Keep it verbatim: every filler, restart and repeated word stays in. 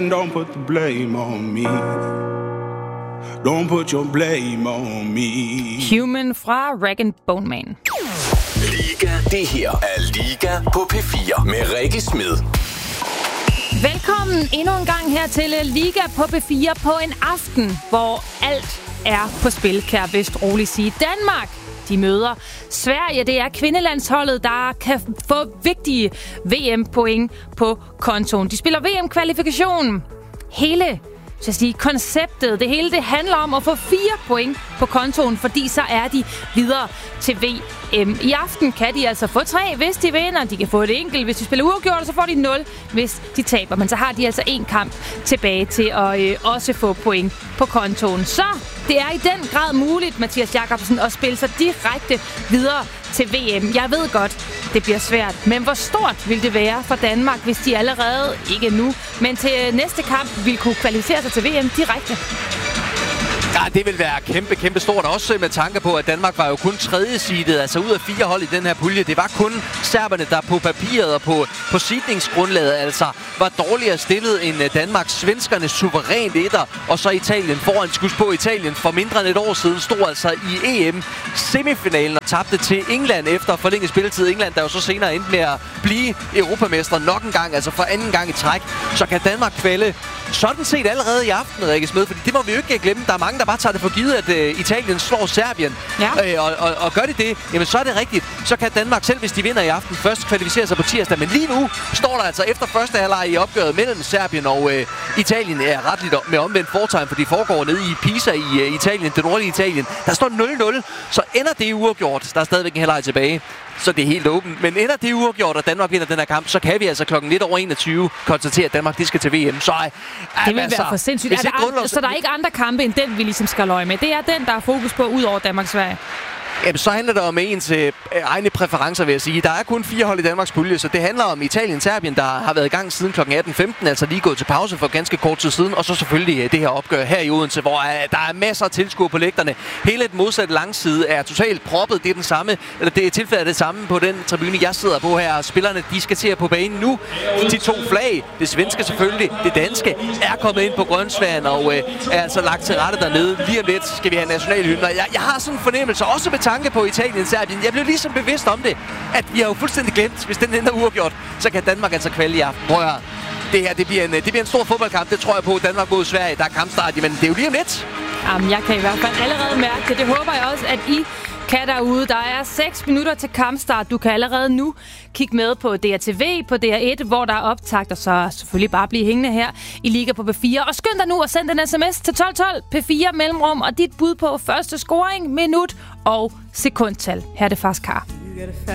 Don't put the blame on me. Don't put your blame on me. Human fra Rag and Bone Man. Liga, det her er Liga på P fire med Rikke Smed. Velkommen endnu en gang her til Liga på P fire på en aften, hvor alt er på spil, kan jeg vist roligt sige. Danmark, de møder Sverige. Det er kvindelandsholdet, der kan få vigtige V M-point på kontoen. De spiller V M-kvalifikation. Hele så at sige, konceptet, det hele det handler om at få fire point på kontoen, fordi så er de videre til V M. I aften kan de altså få tre, hvis de vinder. De kan få et enkelt, hvis de spiller uafgjort, så får de nul, hvis de taber. Men så har de altså en kamp tilbage til at øh, også få point på kontoen. Så det er i den grad muligt, Mathias Jakobsen, at spille sig direkte videre til V M. Jeg ved godt, det bliver svært. Men hvor stort vil det være for Danmark, hvis de allerede, ikke nu, men til næste kamp vil kunne kvalificere sig til V M direkte? Ja, det vil være kæmpe, kæmpe stort. Også med tanke på, at Danmark var jo kun tredje seedet, altså ud af fire hold i den her pulje. Det var kun serberne, der på papiret og på, på seedningsgrundlaget altså var dårligere stillet end Danmark. Svenskerne suverænt etter, og så Italien foran. Skus på Italien for mindre end et år siden stod altså i E M-semifinalen og tabte til England efter forlænget spilletid. England, der jo så senere endte med at blive europamester nok en gang, altså for anden gang i træk. Så kan Danmark kvalde sådan set allerede i aften, Rikke Smed, fordi det må vi jo ikke glemme. Der er mange, der bare tager det for givet, at øh, Italien slår Serbien. Ja. Øh, og, og, og gør de det, jamen så er det rigtigt. Så kan Danmark selv, hvis de vinder i aften, først kvalificere sig på tirsdag. Men lige nu står der altså efter første halvleg i opgøret mellem Serbien og øh, Italien er retligt med omvendt fortegn, for de foregår nede i Pisa i øh, Italien, det nordlige Italien. Der står nul nul, så ender det uafgjort. Der er stadigvæk en halvleg tilbage. Så det er helt åbent. Men ender det uafgjort, og Danmark vinder den her kamp, så kan vi altså klokken lidt over enogtyve konstatere, at Danmark de skal til V M. Så ej, det vil altså, være for sindssygt. Er der grundlov... Så der er ikke andre kampe, end den, vi ligesom skal løje med? Det er den, der er fokus på, ud over Danmark-Sverige? Jamen, så handler det om ens øh, egne præferencer, vil jeg sige. Der er kun fire hold i Danmarks pulje, så det handler om Italien-Serbien, der har været i gang siden klokken atten femten, altså lige gået til pause for ganske kort tid siden, og så selvfølgelig øh, det her opgør her i Odense, hvor øh, der er masser af tilskuere på lægterne. Hele den modsatte langside er totalt proppet. Det er den samme, eller det er tilfældet det samme på den tribune, jeg sidder på her. Spillerne, de skal til at på banen nu. De to flag, det svenske selvfølgelig, det danske, er kommet ind på Grønsværen og øh, er altså lagt til rette dernede. Lige om lidt skal vi have nationalhymner. Jeg, jeg har sådan en fornemmelse, også med tanke på Italien-Serbien. Jeg blev ligesom bevidst om det, at vi har jo fuldstændig glemt, hvis den ender uafgjort, så kan Danmark altså kvalde i aften. Prøv at høre. Det her, det bliver, en, det bliver en stor fodboldkamp, det tror jeg på. Danmark mod Sverige, der er kampstart, men det er jo lige om lidt. Jamen, jeg kan i hvert fald allerede mærke det. Det håber jeg også, at I kan derude. Der er seks minutter til kampstart. Du kan allerede nu kigge med på D R T V, på D R et, hvor der er optakt, og så selvfølgelig bare blive hængende her i Liga på P fire. Og skynd dig nu at sende en sms til tolv tolv P fire mellemrum, og dit bud på første scoring, minut og sekundtal. Her er det faktisk Kar.